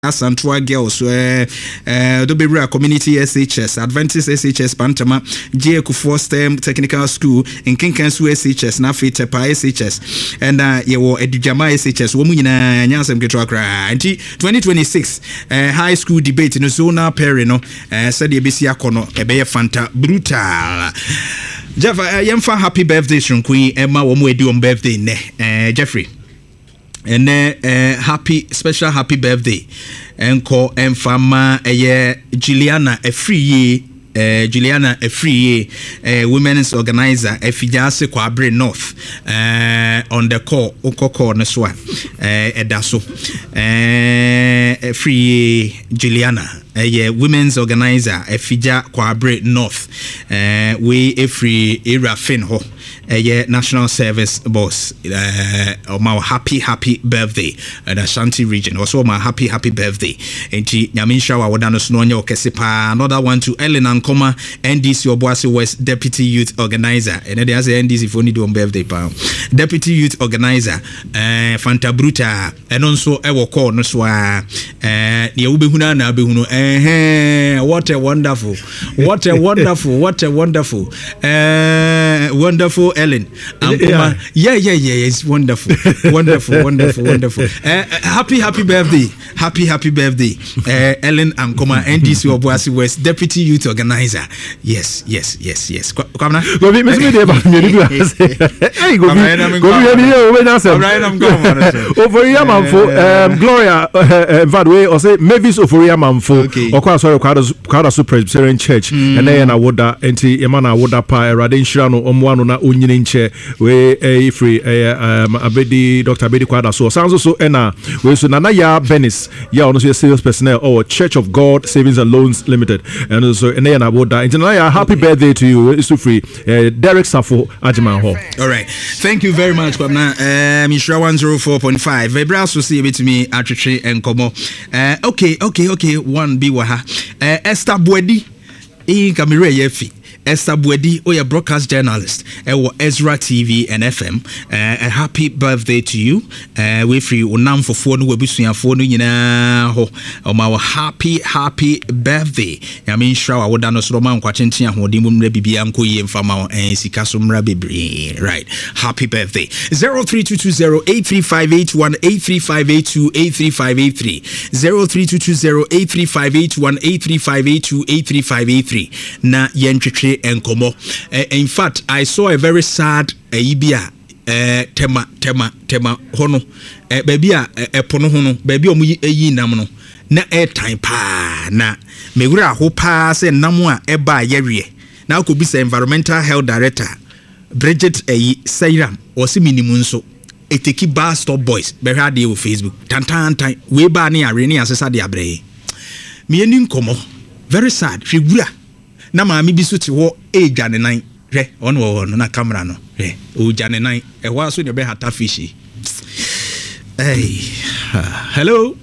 Asantua girls Dobebra Community SHS Adventist SHS Pantama J. Kufuor STEM Technical School in Kinkansu SHS Nafi Tepa SHS and yewo Edujama SHS womu nyina nyansem ketwa kra 2026 high school debate no zona pairing no said ebesi akono ebeye fanta brutal Jeffa yemfa happy birthday shunku Emma womu edi on birthday ne Jeffrey and happy special happy birthday enko enfama Juliana Efriye women's organizer Efijase Kwabre North on the call Okoko Neswa Edaso Efriye Juliana women's organizer Efija Kwabre North we Efri Era Finho national service boss my happy birthday the Ashanti region also my happy birthday enti nyaminsha wa wadano snonya okesipa another one to Ellen Ankoma NDC Obuasi West deputy youth organizer and they say NDC if only do on birthday pa deputy youth organizer Fanta Bruta and also ewo call no so ne ubehuna na behuno what a wonderful wonderful Ellen Ankoma yeah it's wonderful happy birthday Ellen Ankoma NDC Obuasi West deputy youth organizer yes kwamna gobi mesme de ba me do hey gobi I'm going Oforia Manfo Gloria Vadwe or say Mavis Oforia Manfo okwa sorry kwada so Presbyterian Church and then na woda enti emana woda pa erade nhira no omwano na onyine nche we free abedi Dr. Abedi kwada so so ena we so nana ya Benis ya ono so sales personnel or Church of God Savings and Loans Limited and so ena na woda enti nana ya happy birthday to you is free Derek Safo Ajiman Ho. All right, thank you very much kwamna Mishra 104.5 Vebra so see bit me atwetwe enkomo okay 1B waha Esther Boedi Kamire Yefi Esther Boedi oya broadcast journalist Ezra TV and FM a happy birthday to you we free unam for phone webusuafo no nyina ho my happy birthday I mean shower woda no so man kwachenchen ahodin mumre bibia nko ye mfama sika so mra bebre right happy birthday 0322083581 83582 0322083581 na yentwetwe enkomo in fact I saw a very sad ibia tema hono baby a epono hono baby omu yi nam no na airtime pa na mewura ho pa se nam a eba yawie na akobisa environmental health director Bridget Sairam osi minimum nso eteki bar stop boys be hwa dey on Facebook tan we ba ne are ne asesa de abre me eni nkomo very sad hwegura na maami bi so te ho edwane nan hwe ono na camera no hwe o jane nan e ho aso ne be hata fishi hey hello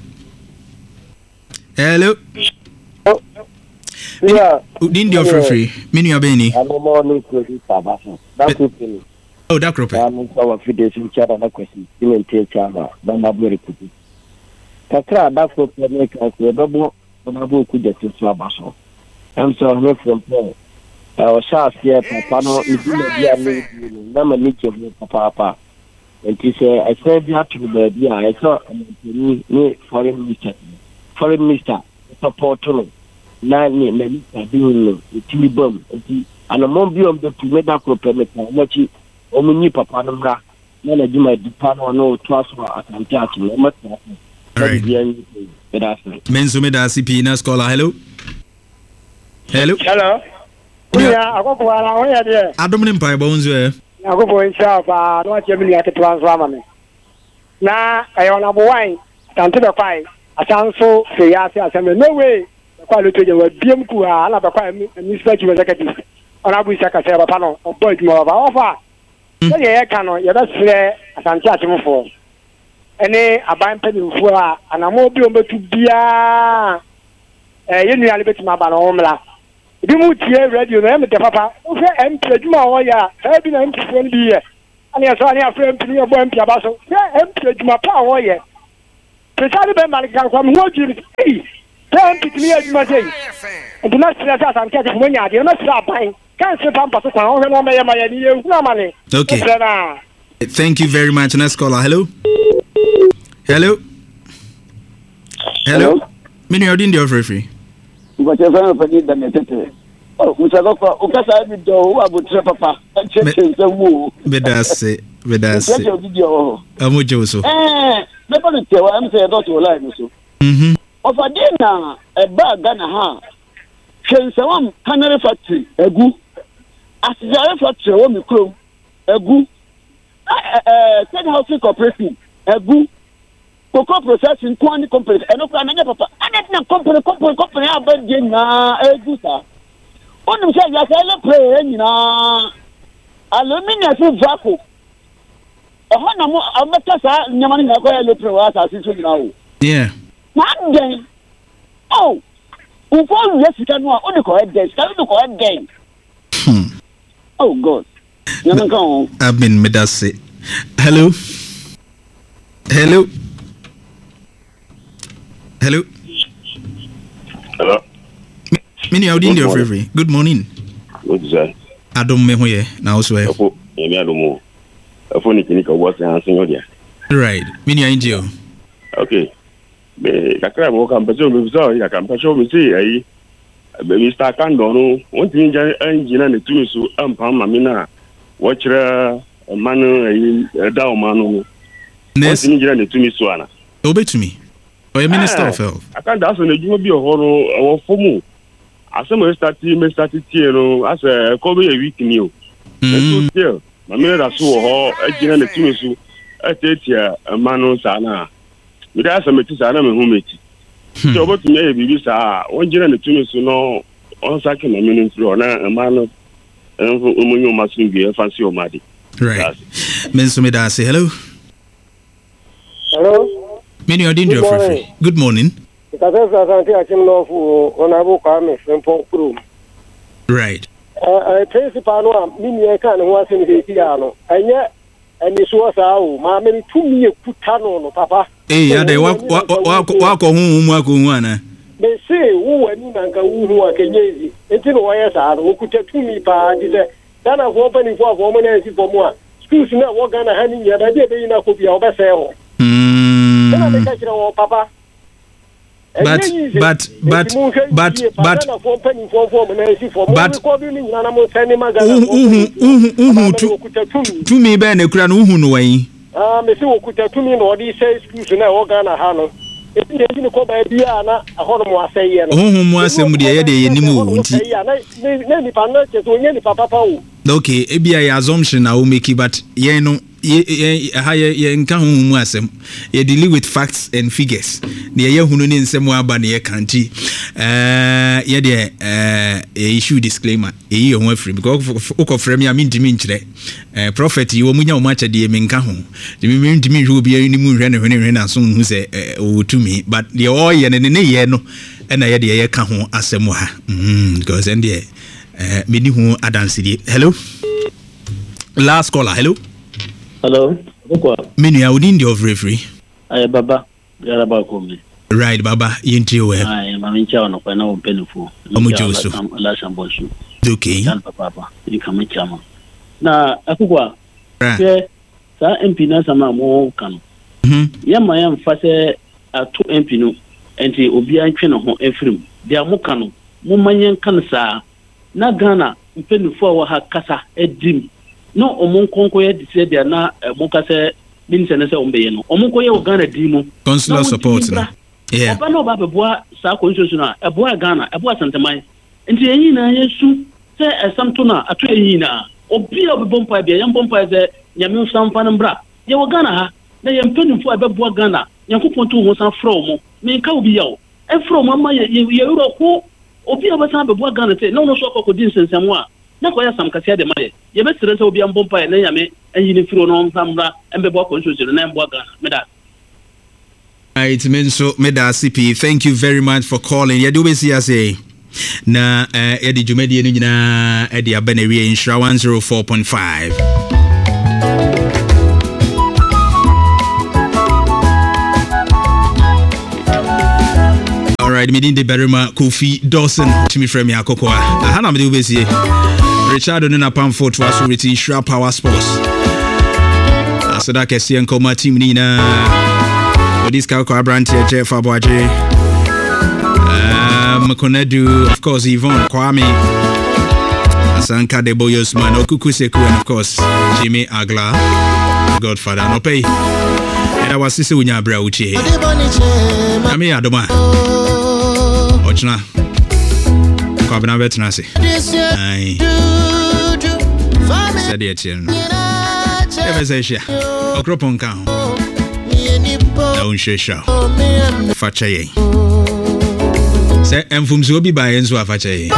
yeah din dio free menu abeni morning to Sabaso that's okay oh that group I'm so affidavit in chara na kwesi imenti chama bamba bere kuti kakra da for make us double kuja to Sabaso I'm so from Paul. I was shot here, Papa. No, it's not a nature of Papa. And he said, I said, you have to be there. I saw me foreign minister, support to Nani, Melissa, doing the TV bomb. And a mobile of the medical permit, much Omini Papa Numra, none of you might depend on no trust for a fantastic. All right. Mensumida CP scholar, hello. Hello. Yeah, I go for one there. I don't know bones where. I go for himself, no Germany at the transformer. Now, I want a wine, down to the fire. I sound so say, I no way. The quality of the BMQ, I have a crime, and this special executive. On a wish I could say a panel of boys more of our offer. Yeah, cannot, you're that's fair, as I'm charging for. And then I buy penny for, and I'm more to be a. You know, I bet my banana. If you move here, radio, I'm the papa. Okay, I'm Pleduma, oh, yeah, I've been empty for the year. And I saw a friend to me of one Piabaso. Yeah, I'm Pleduma, oh, yeah. Precisely by Malikan from what you see. Tell me as my day. And do not stress us and catch when you're not buying. Can't sit on Pastor no money. Okay. Thank you very much. Next caller. Hello. Many are in the free. But you're going to forget the oh, we shall go for Okasa video. I would say, Papa. Bedase. I'm with you so. Never tell I'm saying, don't you like me so? Of a dinner, a bag and a half. Can someone canary factory, a goo? As the factory, a woman crew, a goo. Ten housing corporation, a goo. Cocoa processing, quantity company, and no plan, papa. And it's not company, I'll bet you now, a goo, sir. On the side, I play, aluminium vacuum. A honor, I'll bet us, Yaman, I look for us as it's now. Yeah. One day. Oh, before yes, you can want only correct days. Can you correct game? Oh, God. I've been Medase. Hello. Many out in your free. Good morning. Good sir. I don't know where now. So, a phone clinic was answering. Right. Many are in jail. Okay. Kakra mo kan pese o so ya kan pese o mi si ayi Mr. Kandoro won tin je engine na tu so ampa ma mi na wo kire manu ayi da o manu Nes tin je na tu mi so ana obetumi o ye minister of health akan da so na juma bi o horo wo fomu asem start tie no as ko be week ni o so still ma mi da so ho engine na tu mi so atetia manu sana we da some tis ana me humeti so but me e bibi sa won jira ne tunu so no on sake na me nfiri ona ma no omunyo masungi e fancy o madi right men so me da say hello many are in your free good morning right principal no mini e kan ho asem de ti ano enye eni so sa o ma me tumi e kuta no papa ya de wa ko hu mu akohu ana me say wo wani na nka hu akenyezi enti no wa sa no kuta tumi pa di se dana go bani fo mo na si fo mo a schools na wo gana hani ya da de be na ko bia obese ho dana me ka kira wo papa but to me be na kura no hu no wan me se okuta tumi no odi say schools na wo gana ha no enti ni ko ba bia na ahono mo aseye no hu mu asem de ye de yenim o nti na ni pa na che to nye ni papa o okay ebia ya assumption na o make but ye no ye nka hu mu asem ye deal with facts and figures ne ye hunu ni nsem aba ne ye kanti ye de issue disclaimer ye ho afri because uko frame ya mindimi nkyere prophet yi wo munya wo macha de me nka ho de me ndimi hwe obi ni mu hwe ne hwe na so hu se o tumi but de o ye ne ye no na ye de ye ka ho asem ha because and de meni hu adansidi hello last caller hello menu ya udindi of referee baba yara ba ko mi right baba yinti we ma min cha no kwa na openfo omujusu la shamboshu okay papa ni kama chama na akukwa ke sa MP na sama mo kan yama yam fa se atu MP no enti obi antwe no ho efrim dia mo kan mo manyen kan sa na Ghana mpenufo wa ha kasa edim no omunkonko ye dise dia na mukase bin senese ombe no omunko ye Ghana dimo consular support na yeah oba no ba beboa sa constitution na eboa Ghana eboa santeman enti yin na yesu se esamto na ato yin na obi obompa bia yambompa ze nyame samfa na mbra ye wo Ghana ha na ye mpenufo abeboa Ghana yankopon to ho san fro mo me nka obi yawo e fro mo ma ye euro ko obi abasan beboa Ghana te no so akoko din sensemo a na ko ya sam kasia de maye ye be sere se obi ambompa na yame anyini firo no nsamra embebo constitution na embo Ghana meda it means so meda CP thank you very much for calling ye do be see say na edi jumedi enu nyina edi abenewie insura 104.5 right, me de Berima Kofi Dawson to me from Yakokoa. Hana me do Richard Onuna Pamfo to us with Shra Power Sports. Asada Kesi and Koma team Nina. For this Kalko Brandt Jeff Abuaje. Makonedu, of course, Yvonne Kwame. Asanka de Boyosman, Okuku Seku, and of course, Jimmy Agla, Godfather, no pay. And I was Sisi Unya Brauchi. Ami Adoma. Ochna. Kwabena Vetanasi. Aye. Said the Etienne. Ever say, Okropon Cow. Don't show. Fachaye. Say, and from Zobi by Enzo Fachaye.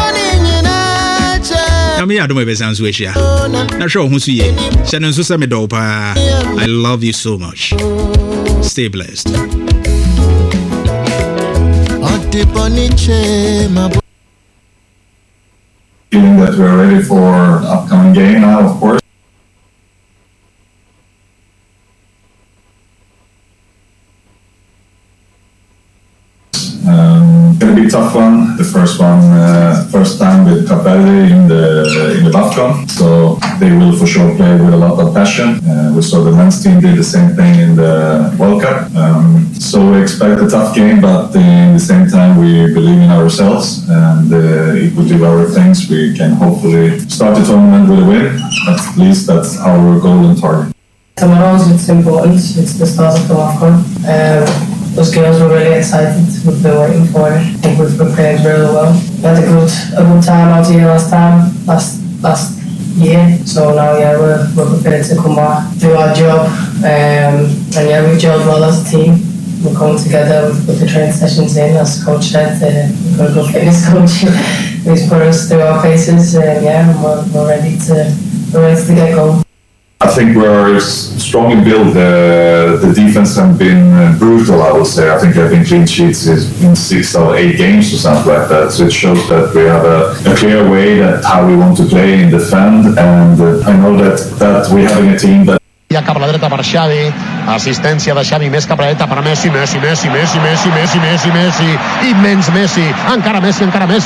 I don't know sounds wish ya. Not sure who's ye. Shannon Susame Dopa. I love you so much. Stay blessed. Feeling that we're ready for upcoming game now, of course. Gonna be a tough one. The first time with Cape Verde in the BAFCON, so they will for sure play with a lot of passion. We saw the men's team did the same thing in the World Cup. So we expect a tough game, but in the same time we believe in ourselves, and if we do our things, we can hopefully start the tournament with a win. At least that's our goal and target. Tomorrow it's important. It's the start of the BAFCON. Those girls were really excited. We've been waiting for it. I think we've prepared really well. We had a good time out here last year. So now, we're prepared to come back, do our job, and we've gelled well as a team. We're coming together with the training sessions in, as Coach said. We've got a good fitness coach who's put us through our paces. We're ready to get going. I think we're strongly built. The defense has been brutal, I would say. I think there have been clean sheets in 6 or 8 games or something like that. So it shows that we have a clear way that how we want to play and defend. And I know that we're having a team that. Ja cap a la dreta per Xavi, assistència de Xavi, més cap a la dreta per Messi, immens Messi, encara Messi,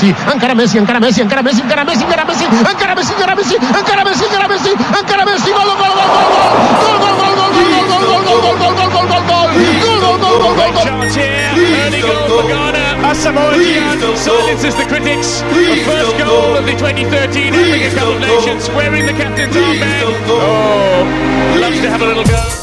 Asamoah Gyan silences the critics. The first goal of the 2013 Africa Cup of Nations, wearing the captain's armband. Oh, loves to have a little go.